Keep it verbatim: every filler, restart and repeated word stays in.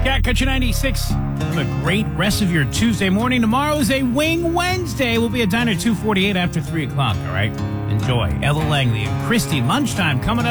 Cat Country ninety-six. Have a great rest of your Tuesday morning. Tomorrow is a Wing Wednesday. We'll be at Diner two forty-eight after three o'clock, all right? Enjoy. Ella Langley and Christy. Lunchtime coming up.